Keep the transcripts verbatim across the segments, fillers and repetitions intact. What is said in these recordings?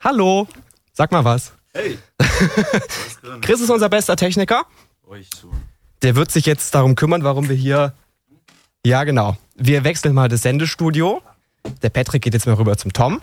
Hallo. Sag mal was. Hey. Chris ist unser bester Techniker. Der wird sich jetzt darum kümmern, warum wir hier... Ja, genau. Wir wechseln mal das Sendestudio. Der Patrick geht jetzt mal rüber zum Tom.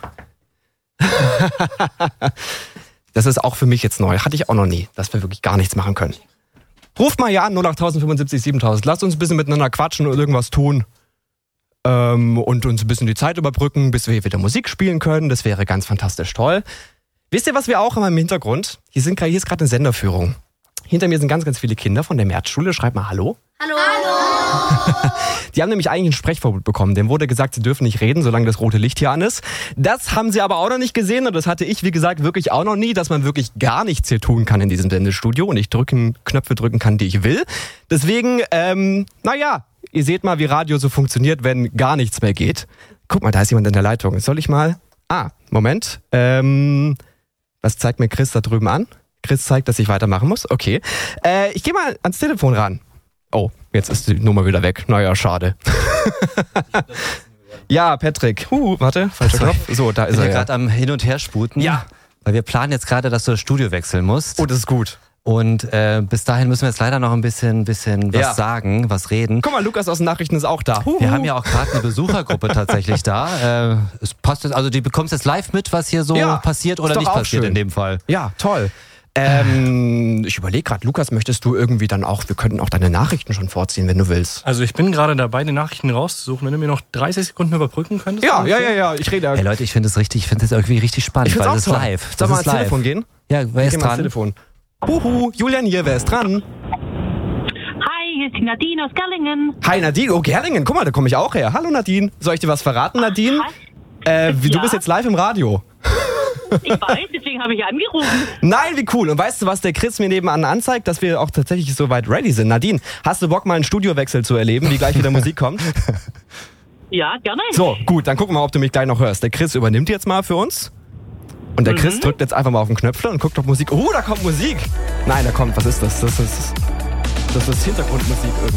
Das ist auch für mich jetzt neu. Hatte ich auch noch nie, dass wir wirklich gar nichts machen können. Ruft mal hier an, null acht fünfundsiebzig siebentausend. Lasst uns ein bisschen miteinander quatschen und irgendwas tun. Ähm, und uns ein bisschen die Zeit überbrücken, bis wir hier wieder Musik spielen können. Das wäre ganz fantastisch toll. Wisst ihr, was wir auch haben im Hintergrund? Hier, sind, hier ist gerade eine Senderführung. Hinter mir sind ganz, ganz viele Kinder von der Märzschule. Schreibt mal Hallo. Hallo. Hallo. Die haben nämlich eigentlich ein Sprechverbot bekommen. Dem wurde gesagt, sie dürfen nicht reden, solange das rote Licht hier an ist. Das haben sie aber auch noch nicht gesehen und das hatte ich, wie gesagt, wirklich auch noch nie, dass man wirklich gar nichts hier tun kann in diesem Sendestudio und ich drücken, Knöpfe drücken kann, die ich will. Deswegen, ähm, naja, ihr seht mal, wie Radio so funktioniert, wenn gar nichts mehr geht. Guck mal, da ist jemand in der Leitung. Soll ich mal... Ah, Moment. Ähm, was zeigt mir Chris da drüben an? Chris zeigt, dass ich weitermachen muss. Okay. Äh, ich gehe mal ans Telefon ran. Oh, jetzt ist die Nummer wieder weg. Naja, schade. Ja, Patrick. Huh, warte, falscher Knopf. So, da ist ich bin er. ja gerade am Hin- und Hersputen. Ja. Weil wir planen jetzt gerade, dass du das Studio wechseln musst. Oh, das ist gut. Und äh, bis dahin müssen wir jetzt leider noch ein bisschen, bisschen was Ja. sagen, was reden. Guck mal, Lukas aus den Nachrichten ist auch da. Huhu. Wir haben ja auch gerade eine Besuchergruppe tatsächlich da. Äh, es passt jetzt, also die bekommst jetzt live mit, was hier so Ja, passiert ist oder doch nicht auch passiert schön. in dem Fall. Ja, toll. Ähm, ich überlege gerade, Lukas, möchtest du irgendwie dann auch, wir könnten auch deine Nachrichten schon vorziehen, wenn du willst. Also ich bin gerade dabei, die Nachrichten rauszusuchen. Wenn du mir noch dreißig Sekunden überbrücken könntest. Ja, ja, ja, ja, ich rede. Hey Leute, ich finde es richtig, ich finde es irgendwie richtig spannend, Ich find's weil auch das ist toll. live. Soll Das mal ist ans live. Telefon gehen? Ja, wer Ich ist geh mal ans dran? Telefon. Huhu, Julian hier, wer ist dran? Hi, hier ist die Nadine aus Gerlingen. Hi Nadine, oh Gerlingen, guck mal, da komme ich auch her. Hallo Nadine, soll ich dir was verraten, Nadine? Äh, wie, Du Ja. bist jetzt live im Radio. Ich weiß, deswegen habe ich angerufen. Nein, wie cool. Und weißt du, was der Chris mir nebenan anzeigt? Dass wir auch tatsächlich so weit ready sind. Nadine, hast du Bock, mal einen Studiowechsel zu erleben, wie gleich wieder Musik kommt? Ja, gerne. So, gut, dann gucken wir mal, ob du mich gleich noch hörst. Der Chris übernimmt jetzt mal für uns. Und der Chris drückt jetzt einfach mal auf den Knöpfle und guckt auf Musik. Oh, da kommt Musik. Nein, da kommt, was ist das? Das ist, das ist Hintergrundmusik irgendwie.